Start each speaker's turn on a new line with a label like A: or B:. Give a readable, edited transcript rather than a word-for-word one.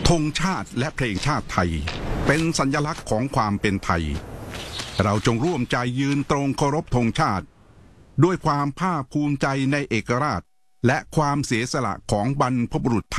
A: ธงชาติและเพลงชาติไทยเป็นสัญลักษณ์ของความเป็นไทยเราจงร่วมใจยืนตรงเคารพธงชาติด้วยความภาคภูมิใจในเอกราชและความเสียสละของบรรพบุรุษไท